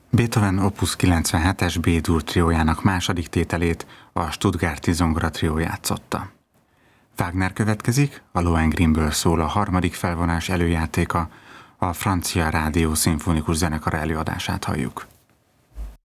Beethoven Opus 97-es B-dur triójának második tételét a Stuttgarti Zongora trió játszotta. Wagner következik, a Lohengrinből szól a harmadik felvonás előjátéka, a francia rádió szimfonikus zenekar előadását halljuk.